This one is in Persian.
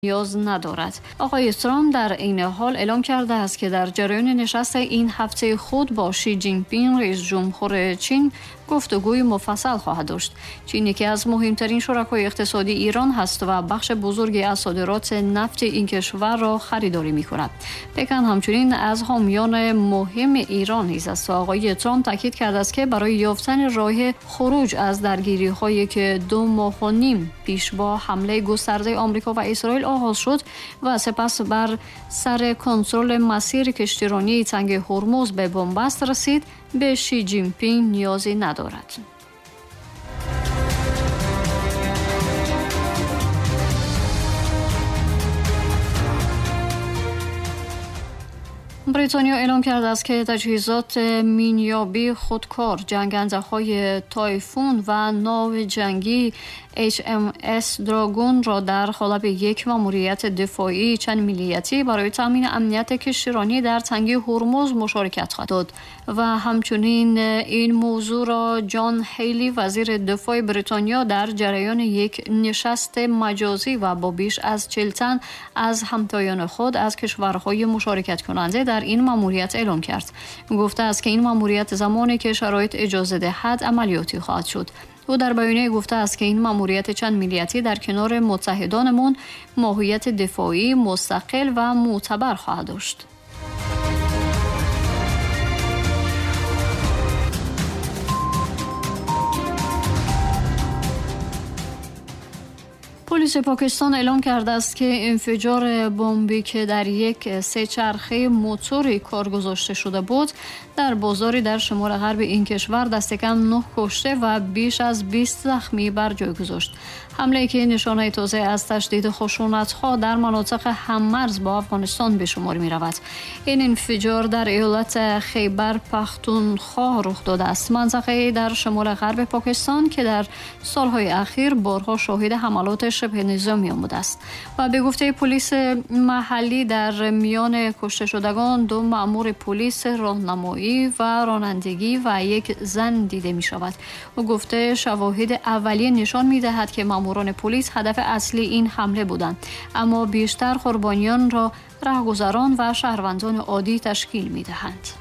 نیاز ندارد. آقای ترامپ در این حال اعلام کرده است که در جریان نشست این هفته خود با شی جین پینگ رئیس جمهور چین گفتگوی مفصل خواهد داشت. چین یکی از مهمترین شرکای اقتصادی ایران هست و بخش بزرگی از صادرات نفت این کشور را خریداری می‌کند. پکن همچنین از حامیان مهم ایران نیز است و آقای ترامپ تاکید کرده است که برای یافتن راه خروج از درگیری‌هایی که 2.5 ماه پیش با حمله گسترده آمریکا و اسرائیل آغاز شد و سپس بر سر کنترل مسیر کشتیرانی تنگ هرمز به بنبست رسید، به شی جین پینگ نیازی ندارد. بریتانیا اعلام کرده است که تجهیزات مینیابی خودکار، جنگنده‌های تایفون و ناو جنگی HMS دراگون را در قالب یک ماموریت دفاعی چند ملیتی برای تامین امنیت کشتیرانی در تنگه هرمز مشارکت خواهد داد و همچنین این موضوع را جان هیلی وزیر دفاع بریتانیا در جریان یک نشست مجازی و با بیش از 40 تن از همتایان خود از کشورهای مشارکت کننده در این ماموریت اعلام کرد. گفته است که این ماموریت زمانی که شرایط اجازه دهد عملیاتی خواهد شد. او در بیانیه گفته است که این ماموریت چند ملیتی در کنار متحدانمان ماهیت دفاعی مستقل و معتبر خواهد داشت. پلیس پاکستان اعلام کرده است که انفجار بمبی که در یک سه‌چرخه موتوری کار گذاشته شده بود در بازاری در شمال غرب این کشور دست کم 9 کشته و بیش از 20 زخمی بر جای گذاشت. حمله که نشانه تازه از تشدید خشونت‌ها در مناطق هممرز با افغانستان به شمار می‌رود. این انفجار در ایالت خیبر پختونخوا رخ داده است، منطقه‌ای در شمال غرب پاکستان که در سال‌های اخیر بارها شاهد حملات شبه نظامی بوده است و به گفته پلیس محلی در میان کشته شدگان 2 مأمور پلیس راهنمایی و رانندگی و یک زن دیده می شود. او گفته شواهد اولیه نشان می دهد که مأموران پلیس هدف اصلی این حمله بودند، اما بیشتر قربانیان را رهگذران و شهروندان عادی تشکیل می دهند.